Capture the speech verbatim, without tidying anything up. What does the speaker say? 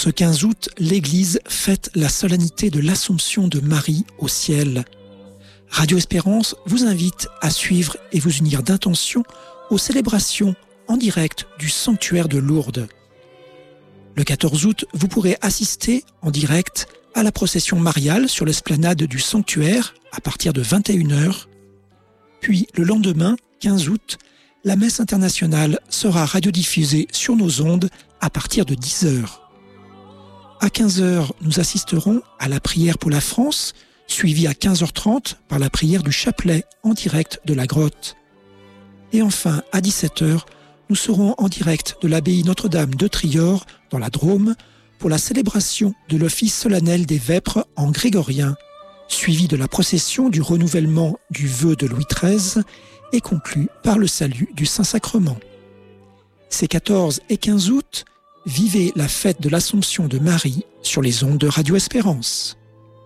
ce quinze août, l'Église fête la solennité de l'Assomption de Marie au ciel. Radio Espérance vous invite à suivre et vous unir d'intention aux célébrations en direct du sanctuaire de Lourdes. Le quatorze août, vous pourrez assister en direct à la procession mariale sur l'esplanade du sanctuaire à partir de vingt et une heures. Puis le lendemain, quinze août, la messe internationale sera radiodiffusée sur nos ondes à partir de dix heures. À quinze heures, nous assisterons à la prière pour la France, suivie à quinze heures trente par la prière du chapelet en direct de la grotte. Et enfin, à dix-sept heures, nous serons en direct de l'abbaye Notre-Dame de Trior, dans la Drôme, pour la célébration de l'office solennel des vêpres en grégorien, suivi de la procession du renouvellement du vœu de Louis treize et conclu par le salut du Saint-Sacrement. Ces quatorze et quinze août, vivez la fête de l'Assomption de Marie sur les ondes de Radio Espérance.